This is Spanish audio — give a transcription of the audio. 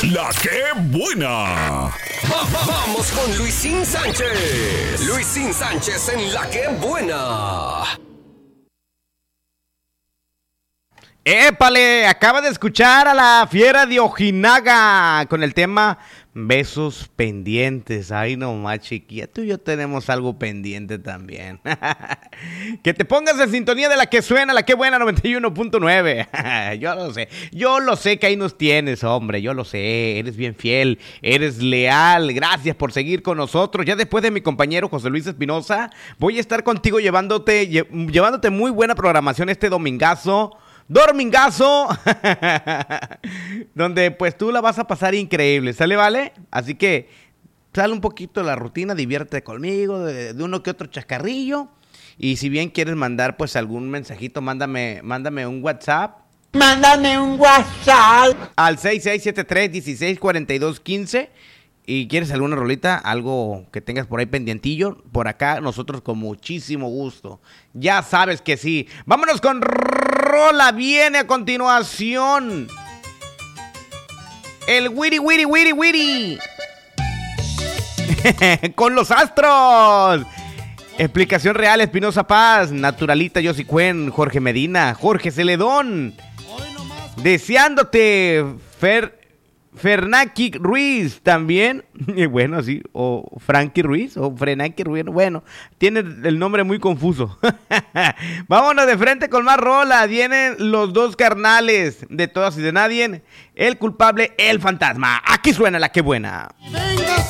La que buena. Vamos con Luisín Sánchez. Luisín Sánchez en La que buena. ¡Épale! Acaba de escuchar a la Fiera de Ojinaga con el tema Besos Pendientes. Ay, no más, chiquilla. Tú y yo tenemos algo pendiente también. Que te pongas en sintonía de La que suena, La que buena 91.9. Yo lo sé que ahí nos tienes, hombre. Yo lo sé. Eres bien fiel, eres leal. Gracias por seguir con nosotros. Ya después de mi compañero José Luis Espinosa, voy a estar contigo llevándote muy buena programación este domingazo, donde pues tú la vas a pasar increíble, ¿sale, vale? Así que sale un poquito de la rutina, diviértete conmigo, de uno que otro chascarrillo, y si bien quieres mandar pues algún mensajito, mándame un WhatsApp. Mándame un WhatsApp Al 6673-164215. Y quieres alguna rolita, algo que tengas por ahí pendientillo, por acá nosotros con muchísimo gusto. Ya sabes que sí. Vámonos con rola, viene a continuación el Wiri Wiri Wiri Wiri con los astros. Explicación real, Espinosa Paz, Naturalita, Yossi Cuen, Jorge Medina, Jorge Celedón. Deseándote, Fernaki Ruiz también, bueno, sí, o Frankie Ruiz, o Frenaki Ruiz, bueno, tiene el nombre muy confuso. Vámonos de frente con más rola, vienen los dos carnales, de todas y de nadie, el culpable, el fantasma. Aquí suena La que buena. Venga.